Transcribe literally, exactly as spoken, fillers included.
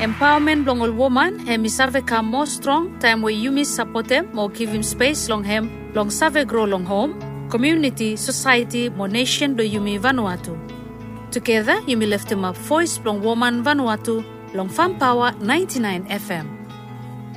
Empowerment long all woman hemi serve come more strong time where you miss support them more give him space long hem long serve grow long home community society more nation do yumi Vanuatu. Together yumi lift him up voice long woman Vanuatu long Farm Power ninety-nine F M.